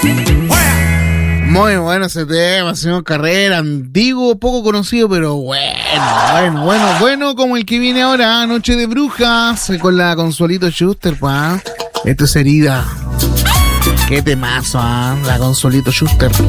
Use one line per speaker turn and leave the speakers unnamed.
Muy bueno ese tema, señor Carrera, antiguo, poco conocido, pero bueno, como el que viene ahora, Noche de Brujas, con la Consuelito Schuster, pa. Esto es Herida. Qué temazo, la Consuelito Schuster.